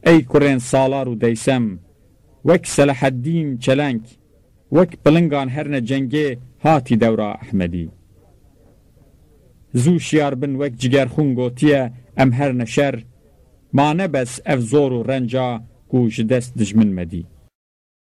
ای کرین سالار و دیسم وک صلاح الدین چلنگ وک پلنگان هرن جنگی هاتی دورا احمدی زو شیار بن وک جگر خون گوتیه ام هرن شر ما نبس اف زور و رنجا گوش دست دجمن مدی